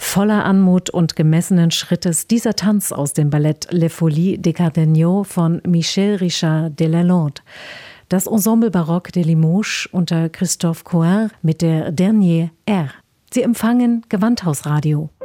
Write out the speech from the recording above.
Voller Anmut und gemessenen Schrittes dieser Tanz aus dem Ballett Les Folies de Cardenio von Michel Richard de Lalande. Das Ensemble Baroque de Limoges unter Christophe Coin mit der Dernier R. Sie empfangen Gewandhausradio.